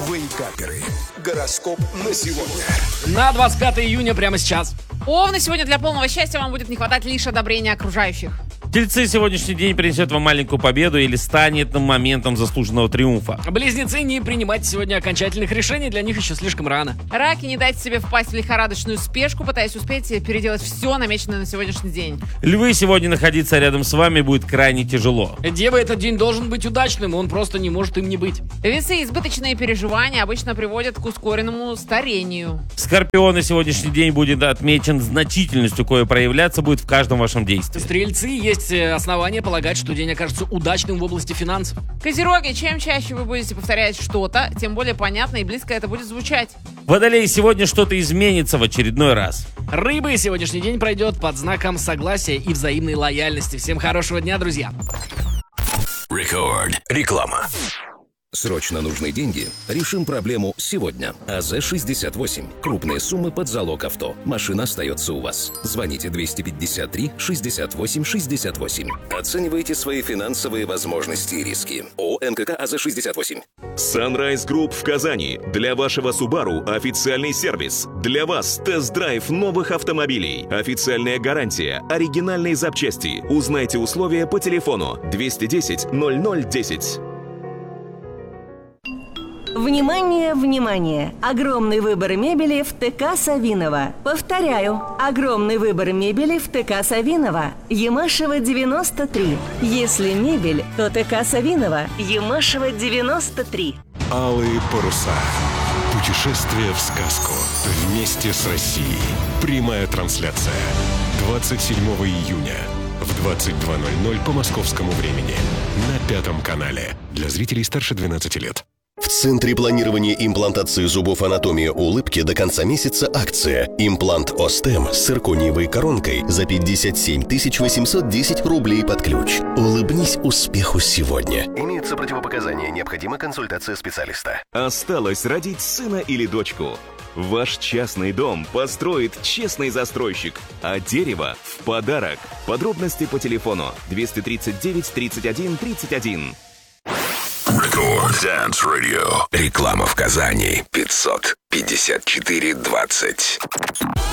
Вейкаперы. Гороскоп на сегодня. На 25 июня прямо сейчас. Овны, сегодня для полного счастья вам будет не хватать лишь одобрения окружающих. Тельцы, сегодняшний день принесет вам маленькую победу или станет моментом заслуженного триумфа. Близнецы, не принимайте сегодня окончательных решений, для них еще слишком рано. Раки, не дайте себе впасть в лихорадочную спешку, пытаясь успеть переделать все намеченное на сегодняшний день. Львы, сегодня находиться рядом с вами будет крайне тяжело. Девы, этот день должен быть удачным, он просто не может им не быть. Весы, избыточные переживания обычно приводят к ускоренному старению. Скорпионы, сегодняшний день будет отмечен значительностью, кое проявляться будет в каждом вашем действии. Стрельцы, есть основания полагать, что день окажется удачным в области финансов. Козероги, чем чаще вы будете повторять что-то, тем более понятно и близко это будет звучать. Водолеи, сегодня что-то изменится в очередной раз. Рыбы, сегодняшний день пройдет под знаком согласия и взаимной лояльности. Всем хорошего дня, друзья. Реклама. Срочно нужны деньги? Решим проблему сегодня. АЗ-68. Крупные суммы под залог авто. Машина остается у вас. Звоните 253-68-68. Оценивайте свои финансовые возможности и риски. ООО НКК АЗ-68. Sunrise Group в Казани. Для вашего Subaru официальный сервис. Для вас тест-драйв новых автомобилей. Официальная гарантия. Оригинальные запчасти. Узнайте условия по телефону 210 0010. Внимание, внимание! Огромный выбор мебели в ТК Савинова. Повторяю, огромный выбор мебели в ТК Савинова. Ямашева, 93. Если мебель, то ТК Савинова. Ямашева, 93. Алые паруса. Путешествие в сказку. Вместе с Россией. Прямая трансляция. 27 июня в 22:00 по московскому времени. На Пятом канале. Для зрителей старше 12 лет. В Центре планирования имплантации зубов «Анатомия улыбки» до конца месяца акция. Имплант Остем с циркониевой коронкой за 57 810 рублей под ключ. Улыбнись успеху сегодня. Имеются противопоказания. Необходима консультация специалиста. Осталось родить сына или дочку. Ваш частный дом построит честный застройщик, а дерево в подарок. Подробности по телефону 239 31 31. Dance Radio. Реклама в Казани 554-20.